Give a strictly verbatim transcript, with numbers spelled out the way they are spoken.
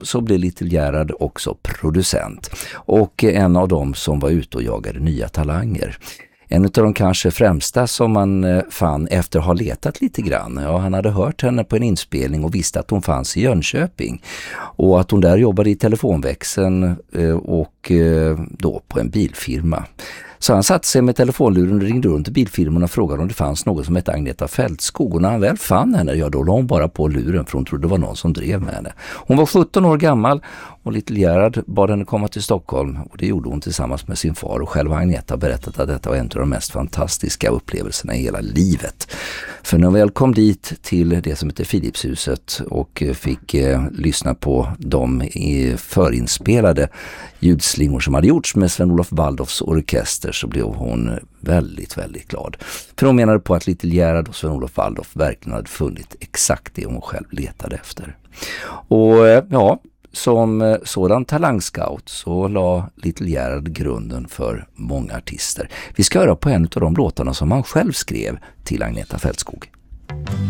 så blev Little Gerhard också producent och en av dem som var ute och jagade nya talanger. En av de kanske främsta som man fann efter att ha letat lite grann. Ja, han hade hört henne på en inspelning och visste att hon fanns i Jönköping. Och att hon där jobbade i telefonväxeln och då på en bilfirma. Så han satte sig med telefonluren och ringde runt till bilfirmorna och frågade om det fanns någon som hette Agneta Fältskog. Och när han väl fann henne, ja då la hon bara på luren för hon trodde det var någon som drev med henne. Hon var sjutton år gammal och Little Gerhard bad henne komma till Stockholm och det gjorde hon tillsammans med sin far. Och själv har Agneta berättat att detta var en av de mest fantastiska upplevelserna i hela livet. För när hon väl kom dit till det som heter Philipshuset och fick eh, lyssna på de eh, förinspelade ljudslingor som hade gjorts med Sven-Olof Waldorfs orkester så blev hon väldigt, väldigt glad. För hon menade på att Little Gerhard och Sven-Olof Waldorf verkligen hade funnit exakt det hon själv letade efter. Och ja, som sådan talangscout så la Little Gerhard grunden för många artister. Vi ska höra på en av de låtarna som han själv skrev till Agneta Fältskog.